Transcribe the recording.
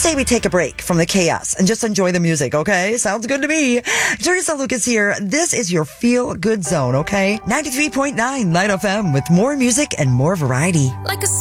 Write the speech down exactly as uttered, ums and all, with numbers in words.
say we take a break from the chaos and just enjoy the music, okay? Sounds good to me. Teresa Lucas here. This is your Feel Good Zone, okay? ninety-three point nine Light F M with more music and more variety. Like a